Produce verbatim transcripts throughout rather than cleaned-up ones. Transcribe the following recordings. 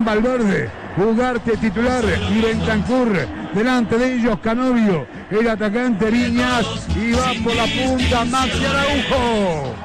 Valverde, Ugarte titular y Bentancur. Delante de ellos Canovio, el atacante Viñas, y va por la punta Maxi Araujo.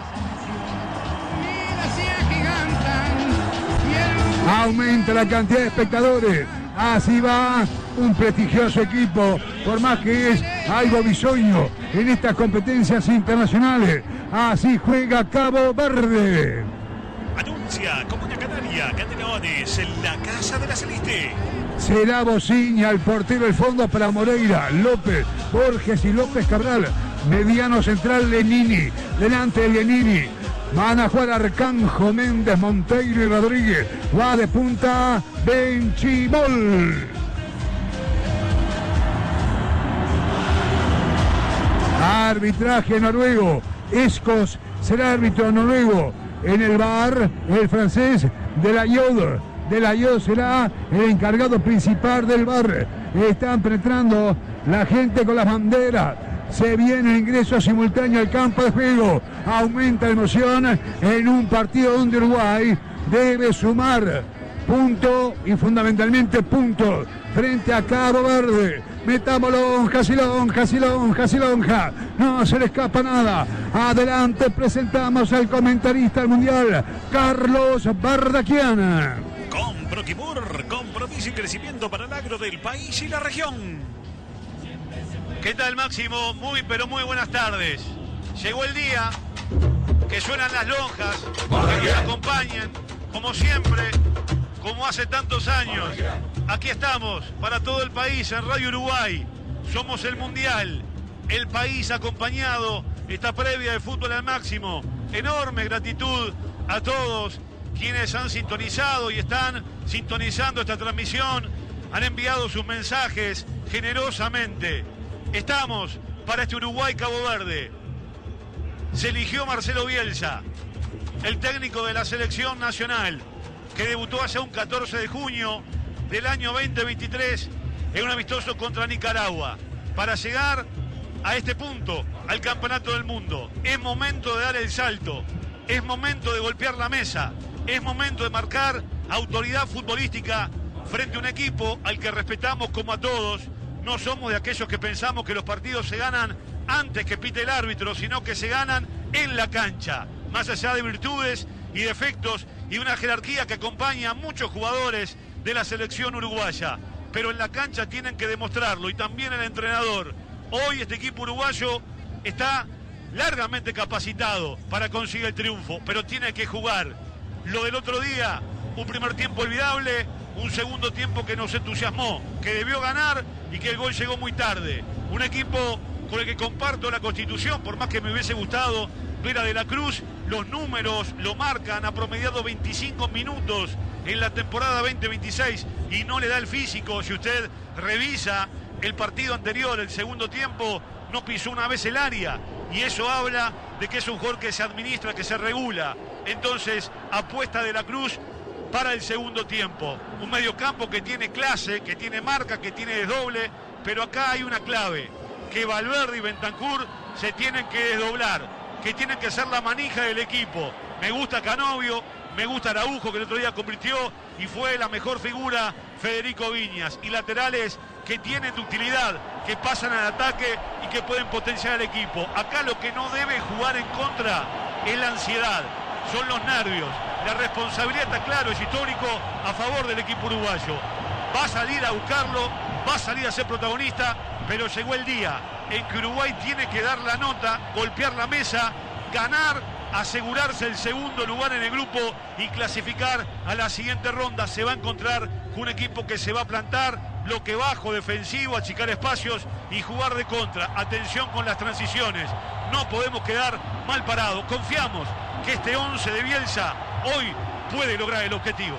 Aumenta la cantidad de espectadores. Así va un prestigioso equipo, por más que es algo bisoño en estas competencias internacionales. Así juega Cabo Verde. Anuncia Comuna Canaria, Canelones, en la Casa de la Celeste. Será Bociña, el portero del fondo para Moreira, López, Borges y López Cabral. Mediano central Lenini, delante de Lenini. Van a jugar Arcanjo, Méndez, Monteiro y Rodríguez. Va de punta Benchimol. Arbitraje noruego. Escos será árbitro noruego. En el V A R, el francés de la Yod. De la Yod será el encargado principal del V A R. Están penetrando la gente con las banderas. Se viene el ingreso simultáneo al campo de juego. Aumenta la emoción en un partido donde Uruguay debe sumar punto y fundamentalmente puntos frente a Cabo Verde. Metamos lonjas y lonjas y lonjas y lonjas. No se le escapa nada. Adelante presentamos al comentarista del Mundial, Carlos Bardaquiana. Con Proquimur, compromiso y crecimiento para el agro del país y la región. ¿Qué tal, Máximo? Muy, pero muy buenas tardes. Llegó el día que suenan las lonjas, que nos acompañen, como siempre, como hace tantos años. Aquí estamos, para todo el país, en Radio Uruguay. Somos el Mundial, el país acompañado, esta previa de Fútbol al Máximo. Enorme gratitud a todos quienes han sintonizado y están sintonizando esta transmisión. Han enviado sus mensajes generosamente. Estamos para este Uruguay-Cabo Verde. Se eligió Marcelo Bielsa, el técnico de la selección nacional, que debutó hace un catorce de junio del año veinte veintitrés en un amistoso contra Nicaragua, para llegar a este punto, al Campeonato del Mundo. Es momento de dar el salto, es momento de golpear la mesa, es momento de marcar autoridad futbolística frente a un equipo al que respetamos como a todos. No somos de aquellos que pensamos que los partidos se ganan antes que pite el árbitro, sino que se ganan en la cancha, más allá de virtudes y defectos y una jerarquía que acompaña a muchos jugadores de la selección uruguaya. Pero en la cancha tienen que demostrarlo, y también el entrenador. Hoy este equipo uruguayo está largamente capacitado para conseguir el triunfo, pero tiene que jugar. Lo del otro día, un primer tiempo olvidable, un segundo tiempo que nos entusiasmó, que debió ganar y que el gol llegó muy tarde. Un equipo con el que comparto la constitución, por más que me hubiese gustado ver a De la Cruz. Los números lo marcan, ha promediado veinticinco minutos en la temporada veinte veintiséis y no le da el físico. Si usted revisa el partido anterior, el segundo tiempo, no pisó una vez el área, y eso habla de que es un jugador que se administra, que se regula. Entonces apuesta De la Cruz para el segundo tiempo. Un mediocampo que tiene clase, que tiene marca, que tiene desdoble, pero acá hay una clave, que Valverde y Bentancur se tienen que desdoblar, que tienen que ser la manija del equipo. Me gusta Canovio, me gusta Araujo, que el otro día convirtió y fue la mejor figura Federico Viñas. Y laterales que tienen de utilidad, que pasan al ataque y que pueden potenciar al equipo. Acá lo que no debe jugar en contra es la ansiedad, son los nervios. La responsabilidad, está claro, es histórico a favor del equipo uruguayo. Va a salir a buscarlo, va a salir a ser protagonista, pero llegó el día en que Uruguay tiene que dar la nota, golpear la mesa, ganar, asegurarse el segundo lugar en el grupo y clasificar a la siguiente ronda. Se va a encontrar con un equipo que se va a plantar, bloque bajo, defensivo, achicar espacios y jugar de contra. Atención con las transiciones, no podemos quedar mal parados. Confiamos que este once de Bielsa hoy puede lograr el objetivo.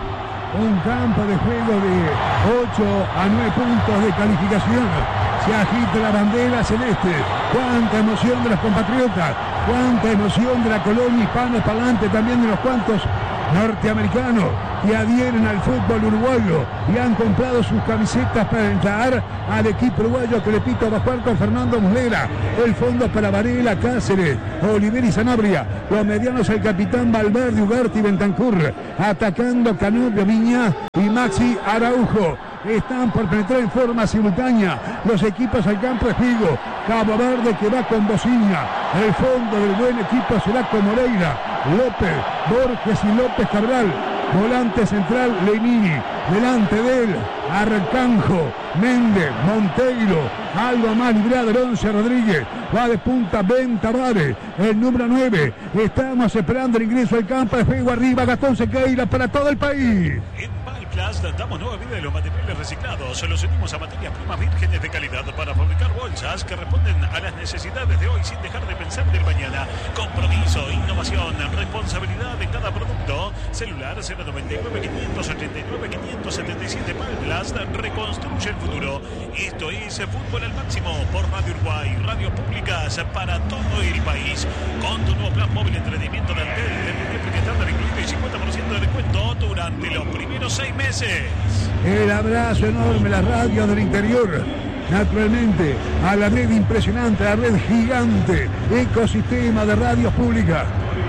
Un campo de juego de ocho a nueve puntos de calificación. Se agita la bandera celeste. Cuánta emoción de los compatriotas, cuánta emoción de la colonia hispanoparlante, también de los cuantos norteamericanos que adhieren al fútbol uruguayo y han comprado sus camisetas para entrar al equipo uruguayo que, repito, va a jugar con Fernando Muslera. El fondo para Varela, Cáceres, Oliver y Sanabria. Los medianos el capitán Valverde, Ugarte y Bentancur. Atacando Canovio, Viña y Maxi Araujo. Están por penetrar en forma simultánea los equipos al campo de juego. Cabo Verde que va con Bociña. El fondo del buen equipo será con Moreira, López, Borges y López Cabral. Volante central Lenini. Delante de él Arcanjo, Méndez, Monteiro. Algo más librado el once Rodríguez. Va de punta Ben Tavares, el número nueve. Estamos esperando el ingreso al campo de juego. Arriba Gastón Sequeira para todo el país. En Valplas damos nueva vida de los materiales reciclados. Los unimos a materias primas vírgenes de calidad para fabricar bolsas que responden a las necesidades de hoy sin dejar de pensar del mañana. Compromiso, innovación, responsabilidad en cada producto. Celular cero noventa y nueve, quinientos ochenta y nueve, quinientos setenta y siete. Valplas reconstruye el futuro. Esto es Fútbol al Máximo por Radio Uruguay, radio públicas para todo el país. Con tu nuevo plan móvil entretenimiento de Antel, el estándar incluido y cincuenta por ciento de descuento durante los primeros seis meses. El abrazo enorme, la radio del interior. Naturalmente, a la red impresionante, a la red gigante, ecosistema de radios públicas.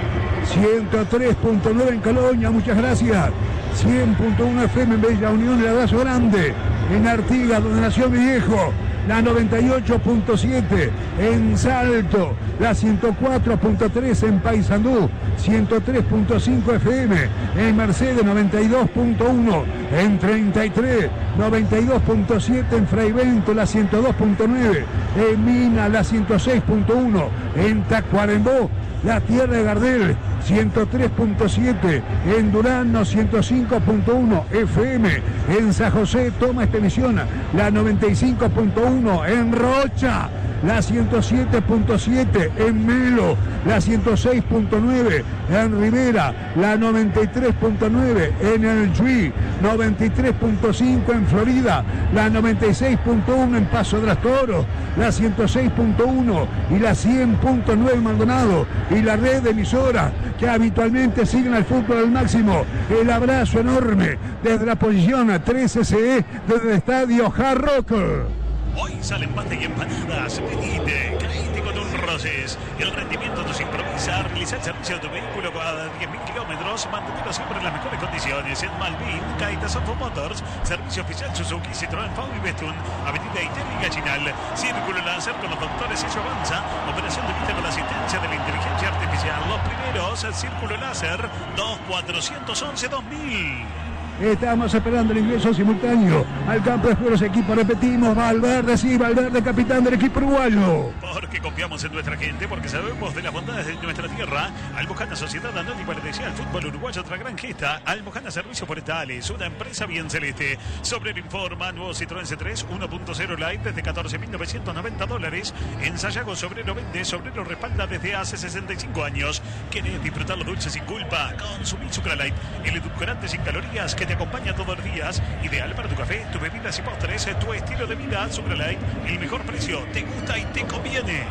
ciento tres punto nueve en Colonia, muchas gracias. cien punto uno F M en Bella Unión, el abrazo grande. En Artigas, donde nació mi viejo. La noventa y ocho punto siete en Salto, la ciento cuatro punto tres en Paysandú, ciento tres punto cinco F M en Mercedes, noventa y dos punto uno en treinta y tres, noventa y dos punto siete en Freivento, la ciento dos punto nueve en Mina, la ciento seis punto uno en Tacuarembó, la tierra de Gardel, ciento tres punto siete en Durano, ciento cinco punto uno F M en San José. Toma esta emisión la noventa y cinco punto uno en Rocha, la ciento siete punto siete en Melo, la ciento seis punto nueve en Rivera, la noventa y tres punto nueve en El Chuy, noventa y tres punto cinco en Florida, la noventa y seis punto uno en Paso de las Toros, la ciento seis punto uno y la cien punto nueve en Maldonado, y la red de emisoras que habitualmente siguen al Fútbol al Máximo. El abrazo enorme desde la posición trece C E, desde el estadio Hard Rock. Hoy salen mate y empanadas. Venite, caíste con un Roses. El rendimiento nos improvisa. Realiza el servicio de tu vehículo cada diez mil kilómetros. Mantenerlo siempre en las mejores condiciones. En Malvin, Caetas Auto Motors. Servicio oficial Suzuki, Citroën, Fau y Bestun. Avenida Iter y Gallinal. Círculo Láser con los doctores Ello Avanza. Operación de vista con la asistencia de la inteligencia artificial. Los primeros, Círculo Láser. dos cuatrocientos once dos mil. Estamos esperando el ingreso simultáneo al campo de juego de los equipos. Repetimos, Valverde, sí, Valverde, capitán del equipo uruguayo. Porque confiamos en nuestra gente, porque sabemos de las bondades de nuestra tierra. Almojana Sociedad Anónima le desea al fútbol uruguayo otra gran gesta. Almojana Servicios Forestales, una empresa bien celeste. Sobre el informa, nuevo Citroën C tres uno punto cero Light desde catorce mil novecientos noventa dólares. En Sayago, Sobrero vende, Sobrero respalda desde hace sesenta y cinco años. ¿Querés disfrutar los dulces sin culpa? Consumí Sucralite, el edulcorante sin calorías que te acompaña todos los días, ideal para tu café, tus bebidas y postres, tu estilo de vida. Sucralite, el mejor precio, te gusta y te conviene.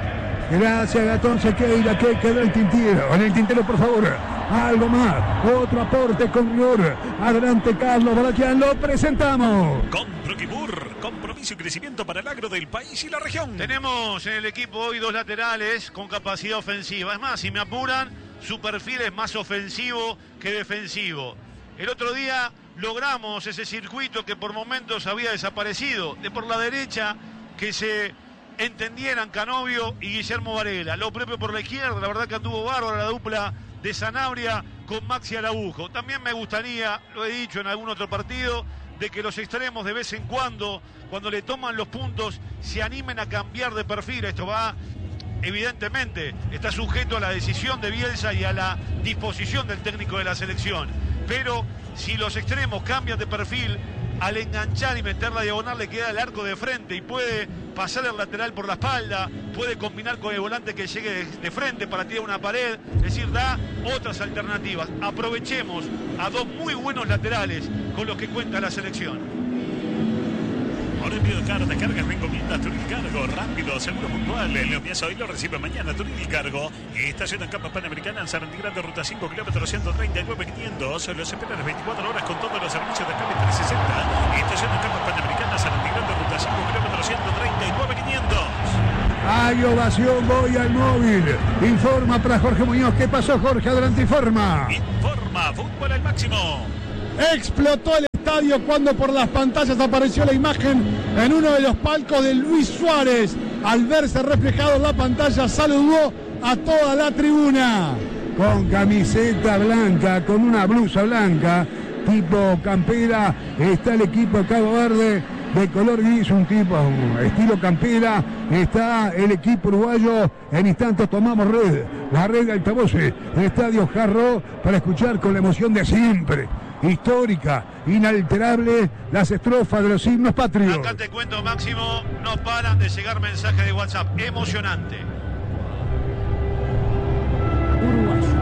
Gracias, Gastón Sequeira, que quedó el tintero. En el tintero, por favor, algo más, otro aporte con rigor. Adelante, Carlos Balaquian, lo presentamos. Con Proquibur, compromiso y crecimiento para el agro del país y la región. Tenemos en el equipo hoy dos laterales con capacidad ofensiva. Es más, si me apuran, su perfil es más ofensivo que defensivo. El otro día logramos ese circuito que por momentos había desaparecido, de por la derecha, que se entendieran Canovio y Guillermo Varela. Lo propio por la izquierda, la verdad que anduvo bárbara la dupla de Sanabria con Maxi Araujo. También me gustaría, lo he dicho en algún otro partido, de que los extremos de vez en cuando, cuando le toman los puntos, se animen a cambiar de perfil. Esto va, evidentemente, está sujeto a la decisión de Bielsa y a la disposición del técnico de la selección. Pero si los extremos cambian de perfil, al enganchar y meter la diagonal le queda el arco de frente y puede pasar el lateral por la espalda, puede combinar con el volante que llegue de, de frente para tirar una pared, es decir, da otras alternativas. Aprovechemos a dos muy buenos laterales con los que cuenta la selección. Ahora envío de carta, cargas de encomiendas, Turincargo, rápido, seguro puntual. Lo envías hoy, lo recibe mañana, Turincargo. Estación en Campa Panamericana, en Sarandí Grande, ruta cinco, kilómetros ciento treinta y nueve mil quinientos. Los espera las veinticuatro horas con todos los servicios de cambio trescientos sesenta. Estación en Campa Panamericana, Sarandí Grande, ruta cinco, kilómetros ciento treinta y nueve mil quinientos. Hay ovación, voy al móvil. Informa para Jorge Muñoz. ¿Qué pasó, Jorge? Adelante, informa. Informa, fútbol al máximo. Explotó el estadio cuando por las pantallas apareció la imagen en uno de los palcos de Luis Suárez. Al verse reflejado en la pantalla, saludó a toda la tribuna. Con camiseta blanca, con una blusa blanca, tipo campera, está el equipo de Cabo Verde. De color gris, un tipo estilo campera, está el equipo uruguayo. En instantes tomamos red, la red de altavoces del Estadio Jarro para escuchar con la emoción de siempre, histórica, inalterable, las estrofas de los himnos patrios. Acá te cuento, Máximo, no paran de llegar mensajes de WhatsApp, emocionante. Uruguayo.